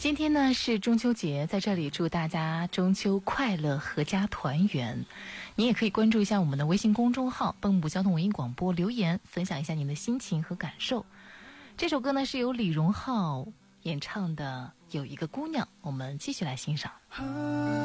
今天呢是中秋节，在这里祝大家中秋快乐，阖家团圆。你也可以关注一下我们的微信公众号蚌埠交通文艺广播，留言分享一下您的心情和感受。这首歌呢是由李荣浩演唱的《有一个姑娘》，我们继续来欣赏。